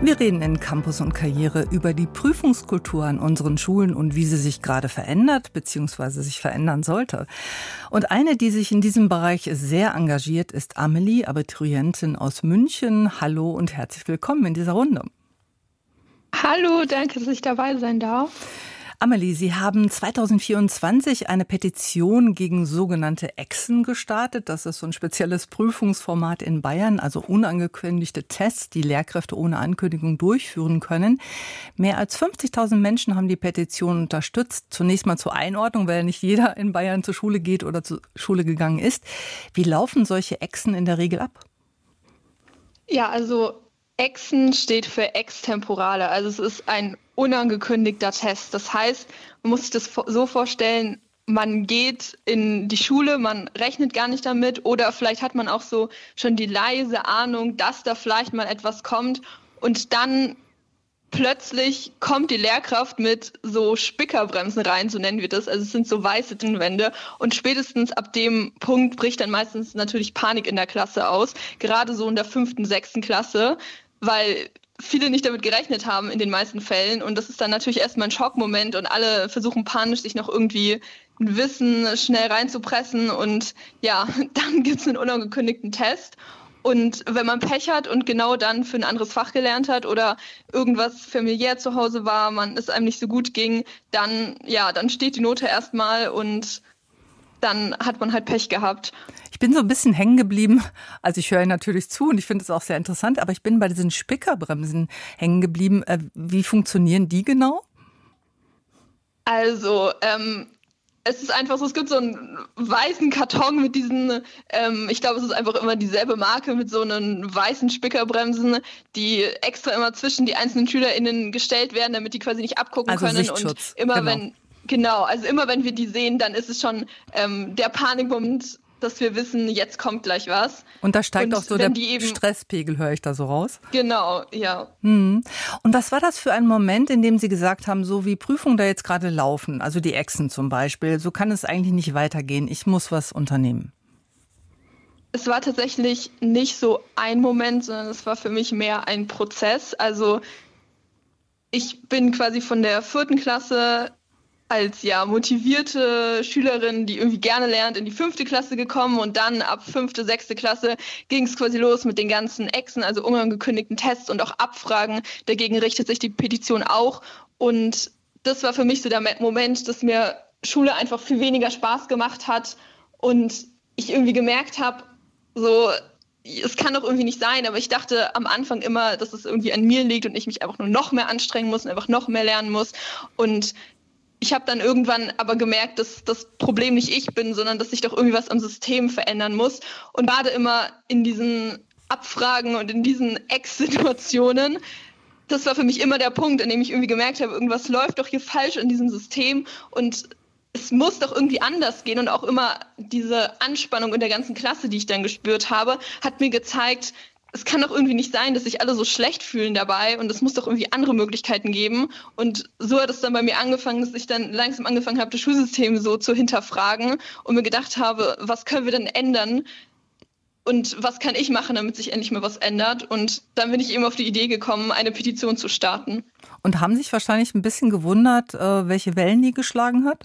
Wir reden in Campus und Karriere über die Prüfungskultur an unseren Schulen und wie sie sich gerade verändert bzw. sich verändern sollte. Und eine, die sich in diesem Bereich sehr engagiert, ist Amelie, Abiturientin aus München. Hallo und herzlich willkommen in dieser Runde. Hallo, danke, dass ich dabei sein darf. Amelie, Sie haben 2024 eine Petition gegen sogenannte Exen gestartet. Das ist so ein spezielles Prüfungsformat in Bayern, also unangekündigte Tests, die Lehrkräfte ohne Ankündigung durchführen können. Mehr als 50.000 Menschen haben die Petition unterstützt. Zunächst mal zur Einordnung, weil nicht jeder in Bayern zur Schule geht oder zur Schule gegangen ist. Wie laufen solche Exen in der Regel ab? Ja, also Exen steht für Extemporale, also es ist ein unangekündigter Test. Das heißt, man muss sich das so vorstellen, man geht in die Schule, man rechnet gar nicht damit oder vielleicht hat man auch so schon die leise Ahnung, dass da vielleicht mal etwas kommt und dann plötzlich kommt die Lehrkraft mit so Spickerbremsen rein, so nennen wir das. Also es sind so weiße Wände und spätestens ab dem Punkt bricht dann meistens natürlich Panik in der Klasse aus, gerade so in der 5., 6. Klasse, weil viele nicht damit gerechnet haben in den meisten Fällen und das ist dann natürlich erstmal ein Schockmoment und alle versuchen panisch sich noch irgendwie ein Wissen schnell reinzupressen und ja, dann gibt es einen unangekündigten Test. Und wenn man Pech hat und genau dann für ein anderes Fach gelernt hat oder irgendwas familiär zu Hause war, es einem nicht so gut ging, dann steht die Note erstmal und dann hat man halt Pech gehabt. Ich bin so ein bisschen hängen geblieben. Also ich höre natürlich zu und ich finde es auch sehr interessant, aber ich bin bei diesen Spickerbremsen hängen geblieben. Wie funktionieren die genau? Also, es ist einfach so, es gibt so einen weißen Karton mit diesen, ich glaube, es ist einfach immer dieselbe Marke mit so einen weißen Spickerbremsen, die extra immer zwischen die einzelnen SchülerInnen gestellt werden, damit die quasi nicht abgucken können. Sichtschutz. Und immer wenn wir die sehen, dann ist es schon der Panikmoment, dass wir wissen, jetzt kommt gleich was. Und da steigt auch so der Stresspegel, höre ich da so raus? Genau, ja. Und was war das für ein Moment, in dem Sie gesagt haben, so wie Prüfungen da jetzt gerade laufen, also die Exen zum Beispiel, so kann es eigentlich nicht weitergehen, ich muss was unternehmen? Es war tatsächlich nicht so ein Moment, sondern es war für mich mehr ein Prozess. Also ich bin quasi von der 4. Klasse als motivierte Schülerin, die irgendwie gerne lernt, in die 5. Klasse gekommen und dann ab 5., 6. Klasse ging es quasi los mit den ganzen Exen, also unangekündigten Tests und auch Abfragen. Dagegen richtet sich die Petition auch und das war für mich so der Moment, dass mir Schule einfach viel weniger Spaß gemacht hat und ich irgendwie gemerkt habe, so, es kann doch irgendwie nicht sein, aber ich dachte am Anfang immer, dass es irgendwie an mir liegt und ich mich einfach nur noch mehr anstrengen muss und einfach noch mehr lernen muss und ich habe dann irgendwann aber gemerkt, dass das Problem nicht ich bin, sondern dass sich doch irgendwie was am System verändern muss. Und gerade immer in diesen Abfragen und in diesen Ex-Situationen, das war für mich immer der Punkt, an dem ich irgendwie gemerkt habe, irgendwas läuft doch hier falsch in diesem System und es muss doch irgendwie anders gehen. Und auch immer diese Anspannung in der ganzen Klasse, die ich dann gespürt habe, hat mir gezeigt, es kann doch irgendwie nicht sein, dass sich alle so schlecht fühlen dabei und es muss doch irgendwie andere Möglichkeiten geben. Und so hat es dann bei mir angefangen, dass ich dann langsam angefangen habe, das Schulsystem so zu hinterfragen und mir gedacht habe, was können wir denn ändern und was kann ich machen, damit sich endlich mal was ändert. Und dann bin ich eben auf die Idee gekommen, eine Petition zu starten. Und haben sich wahrscheinlich ein bisschen gewundert, welche Wellen die geschlagen hat?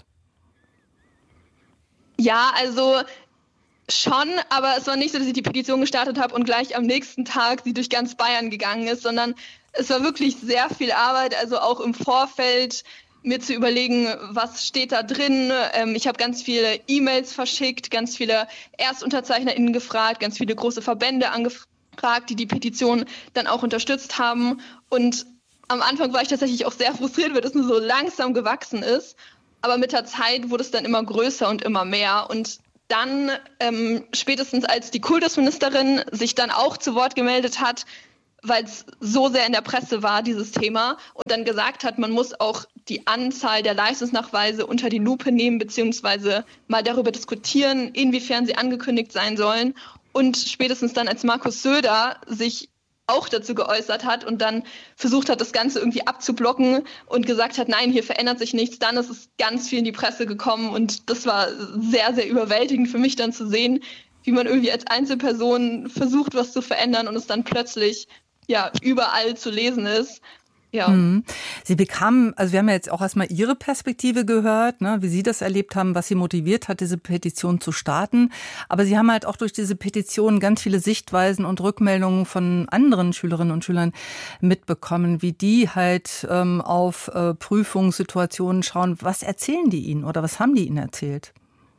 Ja, also schon, aber es war nicht so, dass ich die Petition gestartet habe und gleich am nächsten Tag sie durch ganz Bayern gegangen ist, sondern es war wirklich sehr viel Arbeit, also auch im Vorfeld mir zu überlegen, was steht da drin. Ich habe ganz viele E-Mails verschickt, ganz viele ErstunterzeichnerInnen gefragt, ganz viele große Verbände angefragt, die die Petition dann auch unterstützt haben. Und am Anfang war ich tatsächlich auch sehr frustriert, weil das nur so langsam gewachsen ist. Aber mit der Zeit wurde es dann immer größer und immer mehr. Und dann, spätestens als die Kultusministerin sich dann auch zu Wort gemeldet hat, weil es so sehr in der Presse war, dieses Thema, und dann gesagt hat, man muss auch die Anzahl der Leistungsnachweise unter die Lupe nehmen, beziehungsweise mal darüber diskutieren, inwiefern sie angekündigt sein sollen. Und spätestens dann, als Markus Söder sich auch dazu geäußert hat und dann versucht hat, das Ganze irgendwie abzublocken und gesagt hat, nein, hier verändert sich nichts, dann ist es ganz viel in die Presse gekommen und das war sehr, sehr überwältigend für mich dann zu sehen, wie man irgendwie als Einzelperson versucht, was zu verändern und es dann plötzlich ja überall zu lesen ist. Ja. Sie bekamen, also wir haben ja jetzt auch erstmal Ihre Perspektive gehört, ne, wie Sie das erlebt haben, was Sie motiviert hat, diese Petition zu starten. Aber Sie haben halt auch durch diese Petition ganz viele Sichtweisen und Rückmeldungen von anderen Schülerinnen und Schülern mitbekommen, wie die halt auf Prüfungssituationen schauen. Was erzählen die Ihnen oder was haben die Ihnen erzählt?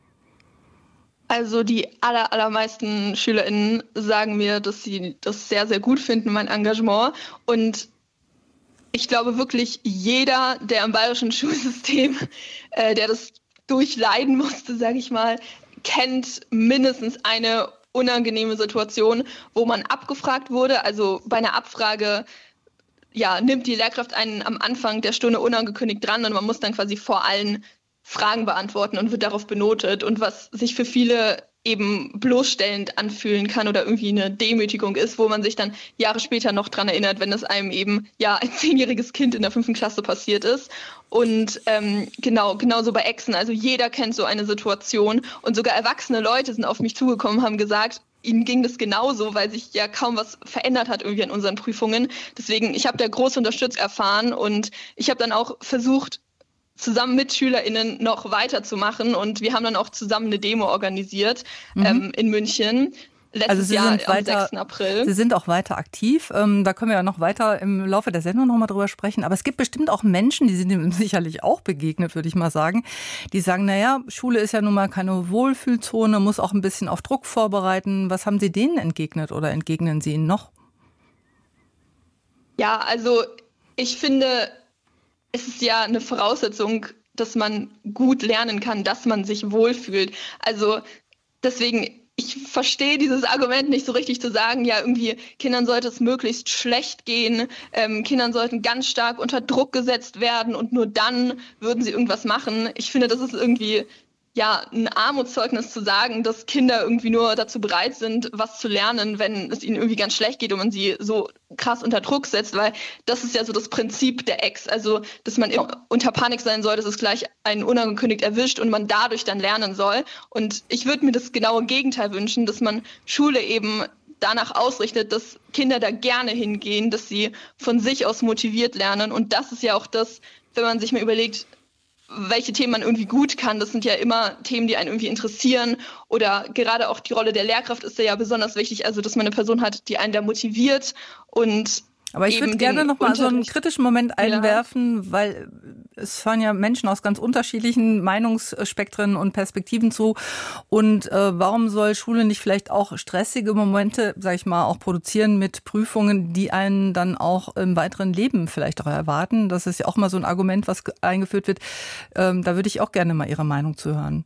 Also die allermeisten SchülerInnen sagen mir, dass sie das sehr, sehr gut finden, mein Engagement. Und ich glaube wirklich, jeder, der im bayerischen Schulsystem, der das durchleiden musste, sage ich mal, kennt mindestens eine unangenehme Situation, wo man abgefragt wurde. Also bei einer Abfrage nimmt die Lehrkraft einen am Anfang der Stunde unangekündigt dran und man muss dann quasi vor allen Fragen beantworten und wird darauf benotet. Und was sich für viele eben bloßstellend anfühlen kann oder irgendwie eine Demütigung ist, wo man sich dann Jahre später noch dran erinnert, wenn es einem eben ein 10-jähriges Kind in der 5. Klasse passiert ist. Und genauso bei Exen. Also jeder kennt so eine Situation und sogar erwachsene Leute sind auf mich zugekommen, haben gesagt, ihnen ging das genauso, weil sich ja kaum was verändert hat irgendwie an unseren Prüfungen. Deswegen, ich habe da große Unterstützung erfahren und ich habe dann auch versucht, zusammen mit SchülerInnen noch weiterzumachen. Und wir haben dann auch zusammen eine Demo organisiert in München. Letztes Jahr am 6. April. Sie sind auch weiter aktiv. Da können wir ja noch weiter im Laufe der Sendung nochmal drüber sprechen. Aber es gibt bestimmt auch Menschen, die sind ihm sicherlich auch begegnet, würde ich mal sagen, die sagen, naja, Schule ist ja nun mal keine Wohlfühlzone, muss auch ein bisschen auf Druck vorbereiten. Was haben Sie denen entgegnet oder entgegnen Sie ihnen noch? Ja, also ich finde, es ist ja eine Voraussetzung, dass man gut lernen kann, dass man sich wohlfühlt. Also deswegen, ich verstehe dieses Argument nicht so richtig zu sagen, ja, irgendwie Kindern sollte es möglichst schlecht gehen, Kindern sollten ganz stark unter Druck gesetzt werden und nur dann würden sie irgendwas machen. Ich finde, das ist irgendwie ein Armutszeugnis zu sagen, dass Kinder irgendwie nur dazu bereit sind, was zu lernen, wenn es ihnen irgendwie ganz schlecht geht und man sie so krass unter Druck setzt, weil das ist ja so das Prinzip der Ex, also dass man unter Panik sein soll, dass es gleich einen unangekündigt erwischt und man dadurch dann lernen soll. Und ich würde mir das genaue Gegenteil wünschen, dass man Schule eben danach ausrichtet, dass Kinder da gerne hingehen, dass sie von sich aus motiviert lernen. Und das ist ja auch das, wenn man sich mal überlegt, welche Themen man irgendwie gut kann. Das sind ja immer Themen, die einen irgendwie interessieren. Oder gerade auch die Rolle der Lehrkraft ist ja besonders wichtig. Also, dass man eine Person hat, die einen da motiviert und aber ich würde gerne noch mal so einen kritischen Moment einwerfen, weil es hören ja Menschen aus ganz unterschiedlichen Meinungsspektren und Perspektiven zu. Und warum soll Schule nicht vielleicht auch stressige Momente, sag ich mal, auch produzieren mit Prüfungen, die einen dann auch im weiteren Leben vielleicht auch erwarten? Das ist ja auch mal so ein Argument, was eingeführt wird. Da würde ich auch gerne mal Ihre Meinung zu hören.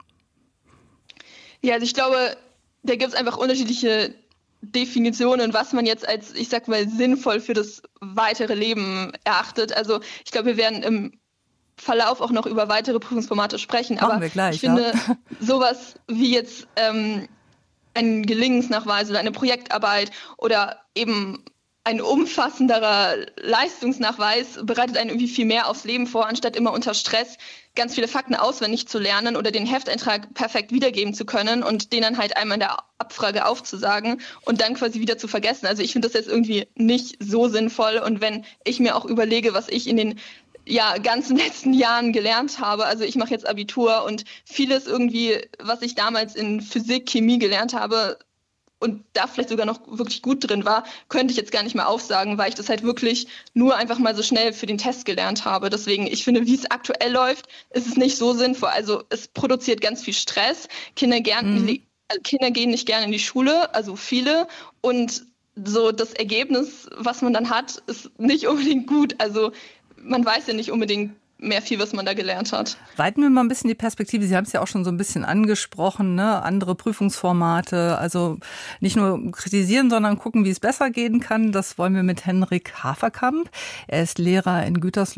Ja, also ich glaube, da gibt es einfach unterschiedliche Definitionen, was man jetzt als, ich sag mal, sinnvoll für das weitere Leben erachtet. Also ich glaube, wir werden im Verlauf auch noch über weitere Prüfungsformate sprechen. Machen wir gleich, ich finde, sowas wie jetzt ein Gelingensnachweis oder eine Projektarbeit oder eben ein umfassenderer Leistungsnachweis bereitet einen irgendwie viel mehr aufs Leben vor, anstatt immer unter Stress ganz viele Fakten auswendig zu lernen oder den Hefteintrag perfekt wiedergeben zu können und den dann halt einmal in der Abfrage aufzusagen und dann quasi wieder zu vergessen. Also ich finde das jetzt irgendwie nicht so sinnvoll. Und wenn ich mir auch überlege, was ich in den ganzen letzten Jahren gelernt habe, also ich mache jetzt Abitur und vieles irgendwie, was ich damals in Physik, Chemie gelernt habe, und da vielleicht sogar noch wirklich gut drin war, könnte ich jetzt gar nicht mehr aufsagen, weil ich das halt wirklich nur einfach mal so schnell für den Test gelernt habe. Deswegen, ich finde, wie es aktuell läuft, ist es nicht so sinnvoll. Also es produziert ganz viel Stress. Kinder gehen nicht gerne in die Schule, also viele. Und so das Ergebnis, was man dann hat, ist nicht unbedingt gut. Also man weiß ja nicht unbedingt mehr viel, was man da gelernt hat. Weiten wir mal ein bisschen die Perspektive. Sie haben es ja auch schon so ein bisschen angesprochen, ne? Andere Prüfungsformate, also nicht nur kritisieren, sondern gucken, wie es besser gehen kann. Das wollen wir mit Henrik Haferkamp. Er ist Lehrer in Gütersloh